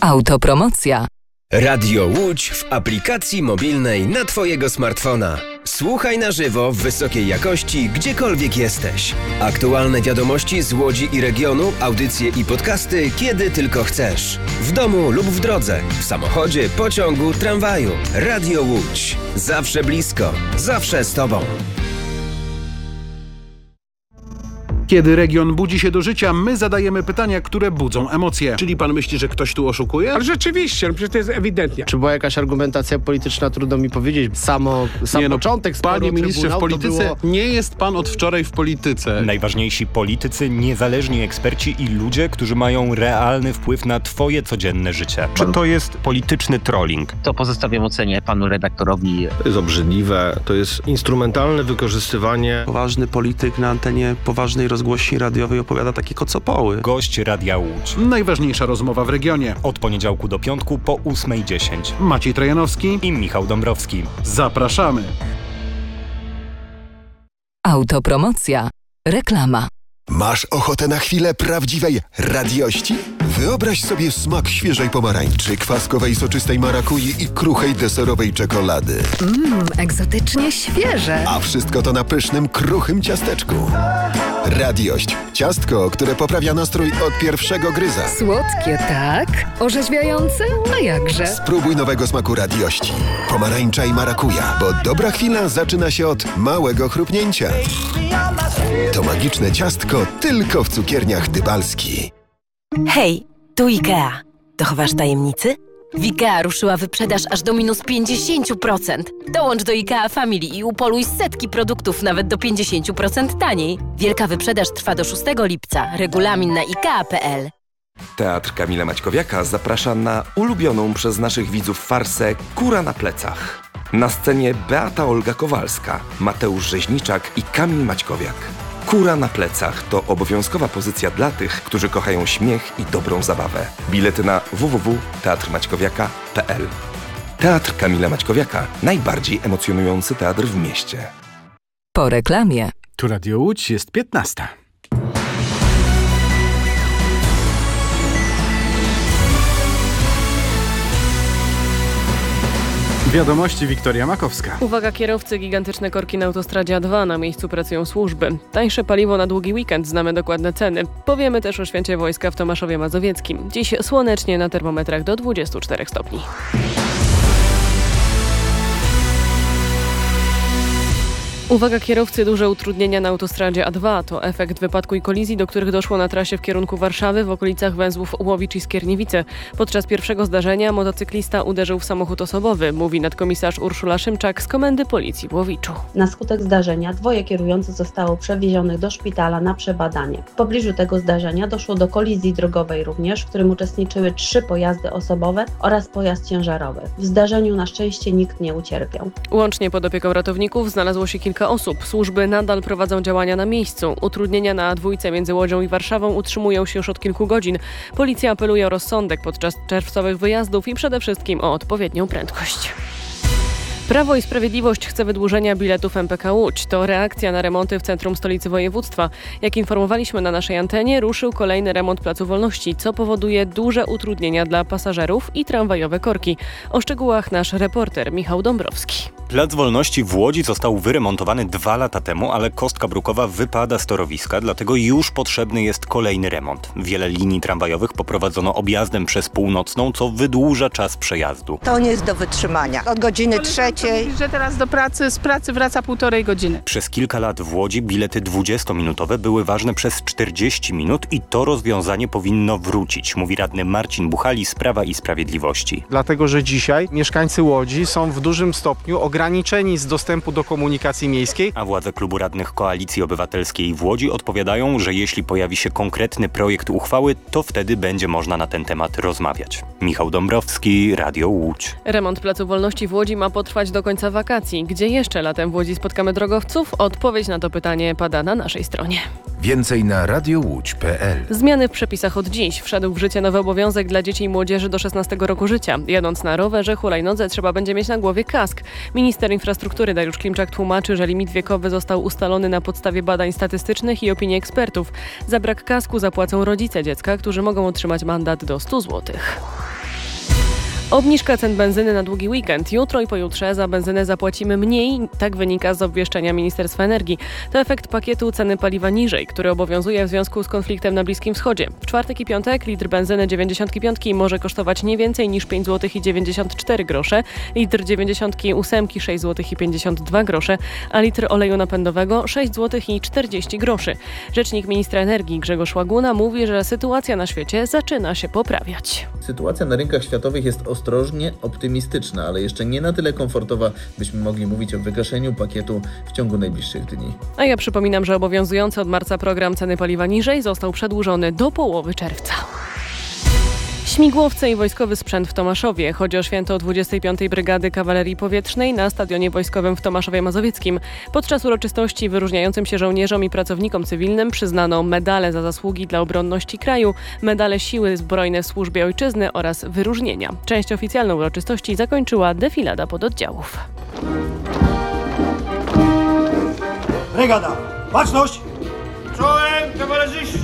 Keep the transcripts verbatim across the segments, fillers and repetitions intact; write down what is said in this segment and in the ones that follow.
Autopromocja. Radio Łódź w aplikacji mobilnej na Twojego smartfona. Słuchaj na żywo w wysokiej jakości, gdziekolwiek jesteś. Aktualne wiadomości z Łodzi i regionu, audycje i podcasty, kiedy tylko chcesz. W domu lub w drodze, w samochodzie, pociągu, tramwaju. Radio Łódź. Zawsze blisko, zawsze z Tobą. Kiedy region budzi się do życia, my zadajemy pytania, które budzą emocje. Czyli pan myśli, że ktoś tu oszukuje? Ale rzeczywiście, no przecież to jest ewidentnie. Czy była jakaś argumentacja polityczna, trudno mi powiedzieć. Samo, sam nie, no, początek sporu, panie ministrze, w polityce było... nie jest pan od wczoraj w polityce. Najważniejsi politycy, niezależni eksperci i ludzie, którzy mają realny wpływ na twoje codzienne życie. Czy to jest polityczny trolling? To pozostawiam ocenie panu redaktorowi. To jest obrzydliwe, to jest instrumentalne wykorzystywanie. Poważny polityk na antenie poważnej rozgłośni radiowej opowiada takie kocopoły. Gość Radia Łódź. Najważniejsza rozmowa w regionie. Od poniedziałku do piątku po ósmej dziesięć. Maciej Trojanowski i Michał Dąbrowski. Zapraszamy. Autopromocja. Reklama. Masz ochotę na chwilę prawdziwej radiości? Wyobraź sobie smak świeżej pomarańczy, kwaskowej soczystej marakui i kruchej deserowej czekolady. Mmm, egzotycznie świeże. A wszystko to na pysznym, kruchym ciasteczku. Radiość. Ciastko, które poprawia nastrój od pierwszego gryza. Słodkie, tak? Orzeźwiające? A jakże? Spróbuj nowego smaku radiości. Pomarańcza i marakuja, bo dobra chwila zaczyna się od małego chrupnięcia. To magiczne ciastko tylko w cukierniach Dybalski. Hej, tu IKEA. Dochowasz tajemnicy? W IKEA ruszyła wyprzedaż aż do minus pięćdziesiąt procent. Dołącz do IKEA Family i upoluj setki produktów nawet do pięćdziesiąt procent taniej. Wielka wyprzedaż trwa do szóstego lipca. Regulamin na ikea kropka p l. Teatr Kamila Maćkowiaka zaprasza na ulubioną przez naszych widzów farsę Kura na plecach. Na scenie Beata Olga Kowalska, Mateusz Rzeźniczak i Kamil Maćkowiak. Kura na plecach to obowiązkowa pozycja dla tych, którzy kochają śmiech i dobrą zabawę. Bilety na w w w kropka teatr maćkowiaka kropka p l. Teatr Kamila Maćkowiaka. Najbardziej emocjonujący teatr w mieście. Po reklamie. Tu Radio Łódź, jest piętnasta. Wiadomości Wiktoria Makowska. Uwaga kierowcy, gigantyczne korki na autostradzie A dwa. Na miejscu pracują służby. Tańsze paliwo na długi weekend, znamy dokładne ceny. Powiemy też o święcie wojska w Tomaszowie Mazowieckim. Dziś słonecznie, na termometrach do dwudziestu czterech stopni. Uwaga kierowcy, duże utrudnienia na autostradzie A dwa. To efekt wypadku i kolizji, do których doszło na trasie w kierunku Warszawy w okolicach węzłów Łowicz i Skierniewice. Podczas pierwszego zdarzenia motocyklista uderzył w samochód osobowy, mówi nadkomisarz Urszula Szymczak z Komendy Policji w Łowiczu. Na skutek zdarzenia dwoje kierujących zostało przewiezionych do szpitala na przebadanie. W pobliżu tego zdarzenia doszło do kolizji drogowej również, w którym uczestniczyły trzy pojazdy osobowe oraz pojazd ciężarowy. W zdarzeniu na szczęście nikt nie ucierpiał. Łącznie pod opieką ratowników znalazło się kilka osób. Służby nadal prowadzą działania na miejscu. Utrudnienia na A dwa między Łodzią i Warszawą utrzymują się już od kilku godzin. Policja apeluje o rozsądek podczas czerwcowych wyjazdów i przede wszystkim o odpowiednią prędkość. Prawo i Sprawiedliwość chce wydłużenia biletów M P K Łódź. To reakcja na remonty w centrum stolicy województwa. Jak informowaliśmy na naszej antenie, ruszył kolejny remont Placu Wolności, co powoduje duże utrudnienia dla pasażerów i tramwajowe korki. O szczegółach nasz reporter Michał Dąbrowski. Plac Wolności w Łodzi został wyremontowany dwa lata temu, ale kostka brukowa wypada z torowiska, dlatego już potrzebny jest kolejny remont. Wiele linii tramwajowych poprowadzono objazdem przez Północną, co wydłuża czas przejazdu. To nie jest do wytrzymania. Od godziny trzeciej. Że teraz do pracy, z pracy wraca półtorej godziny. Przez kilka lat w Łodzi bilety dwudziestominutowe były ważne przez czterdzieści minut i to rozwiązanie powinno wrócić, mówi radny Marcin Buchali z Prawa i Sprawiedliwości. Dlatego, że dzisiaj mieszkańcy Łodzi są w dużym stopniu ograniczeni z dostępu do komunikacji miejskiej. A władze klubu radnych Koalicji Obywatelskiej w Łodzi odpowiadają, że jeśli pojawi się konkretny projekt uchwały, to wtedy będzie można na ten temat rozmawiać. Michał Dąbrowski, Radio Łódź. Remont Placu Wolności w Łodzi ma potrwać do końca wakacji. Gdzie jeszcze latem w Łodzi spotkamy drogowców? Odpowiedź na to pytanie pada na naszej stronie. Więcej na radiołódź kropka p l. Zmiany w przepisach od dziś. Wszedł w życie nowy obowiązek dla dzieci i młodzieży do szesnastego roku życia. Jadąc na rowerze, hulajnodze trzeba będzie mieć na głowie kask. Minister infrastruktury Dariusz Klimczak tłumaczy, że limit wiekowy został ustalony na podstawie badań statystycznych i opinii ekspertów. Za brak kasku zapłacą rodzice dziecka, którzy mogą otrzymać mandat do stu złotych. Obniżka cen benzyny na długi weekend. Jutro i pojutrze za benzynę zapłacimy mniej, tak wynika z obwieszczenia Ministerstwa Energii. To efekt pakietu ceny paliwa niżej, który obowiązuje w związku z konfliktem na Bliskim Wschodzie. W czwartek i piątek litr benzyny dziewięćdziesiąt pięć może kosztować nie więcej niż pięć złotych i dziewięćdziesiąt cztery grosze, litr dziewięćdziesiąt osiem sześć złotych i pięćdziesiąt dwa grosze, a litr oleju napędowego sześć złotych i czterdzieści groszy. Rzecznik ministra energii Grzegorz Łaguna mówi, że sytuacja na świecie zaczyna się poprawiać. Sytuacja na rynkach światowych jest ostrożnie optymistyczna, ale jeszcze nie na tyle komfortowa, byśmy mogli mówić o wygaszeniu pakietu w ciągu najbliższych dni. A ja przypominam, że obowiązujący od marca program ceny paliwa niżej został przedłużony do połowy czerwca. Śmigłowce i wojskowy sprzęt w Tomaszowie. Chodzi o święto dwudziestej piątej Brygady Kawalerii Powietrznej na Stadionie Wojskowym w Tomaszowie Mazowieckim. Podczas uroczystości wyróżniającym się żołnierzom i pracownikom cywilnym przyznano medale za zasługi dla obronności kraju, medale Siły Zbrojne w służbie ojczyzny oraz wyróżnienia. Część oficjalną uroczystości zakończyła defilada pododdziałów. Brygada, baczność! Czołem kawalerzyści!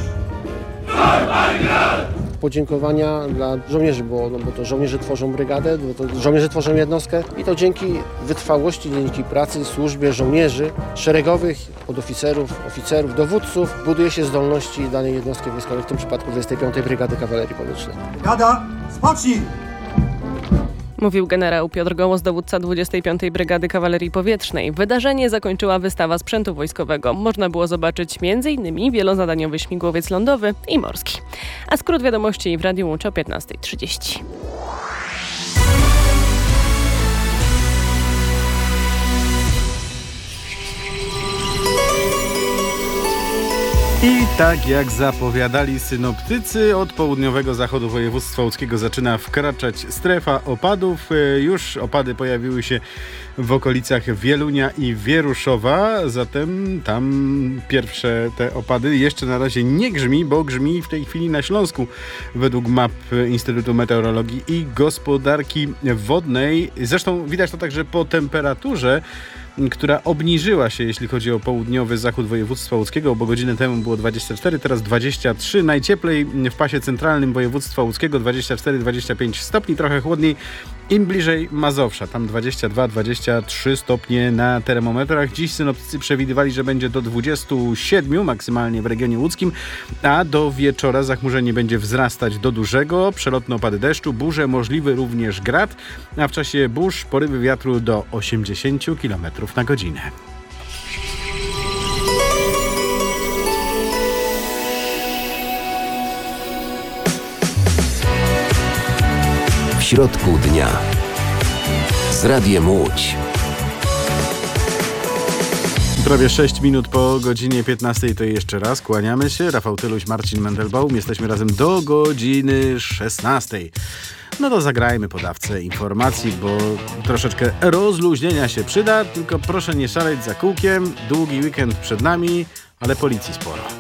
Podziękowania dla żołnierzy, bo, no bo to żołnierze tworzą brygadę, bo to żołnierze tworzą jednostkę i to dzięki wytrwałości, dzięki pracy, służbie żołnierzy szeregowych, podoficerów, oficerów, dowódców buduje się zdolności danej jednostki wojskowej, w tym przypadku dwudziestej piątej Brygady Kawalerii Powietrznej. Brygada, spocznij! Mówił generał Piotr Gołos, dowódca dwudziestej piątej Brygady Kawalerii Powietrznej. Wydarzenie zakończyła wystawa sprzętu wojskowego. Można było zobaczyć m.in. wielozadaniowy śmigłowiec lądowy i morski. A skrót wiadomości w Radiu Łódź o piętnasta trzydzieści. I tak jak zapowiadali synoptycy, od południowego zachodu województwa łódzkiego zaczyna wkraczać strefa opadów. Już opady pojawiły się w okolicach Wielunia i Wieruszowa, zatem tam pierwsze te opady jeszcze na razie nie grzmi, bo grzmi w tej chwili na Śląsku według map Instytutu Meteorologii i Gospodarki Wodnej. Zresztą widać to także po temperaturze, która obniżyła się, jeśli chodzi o południowy zachód województwa łódzkiego, bo godzinę temu było dwadzieścia cztery, teraz dwadzieścia trzy. Najcieplej w pasie centralnym województwa łódzkiego dwadzieścia cztery dwadzieścia pięć stopni, trochę chłodniej im bliżej Mazowsza, tam dwadzieścia dwa dwadzieścia trzy stopnie na termometrach. Dziś synoptycy przewidywali, że będzie do dwudziestu siedmiu maksymalnie w regionie łódzkim, a do wieczora zachmurzenie będzie wzrastać do dużego, przelotne opady deszczu, burze, możliwy również grad, a w czasie burz porywy wiatru do osiemdziesięciu kilometrów na godzinę. W środku dnia z Radiem Łódź. Prawie sześć minut po godzinie piętnastej, to jeszcze raz kłaniamy się. Rafał Tyluś, Marcin Mendelbaum. Jesteśmy razem do godziny szesnastej. No to zagrajmy po dawce informacji, bo troszeczkę rozluźnienia się przyda, tylko proszę nie szaleć za kółkiem. Długi weekend przed nami, ale policji sporo.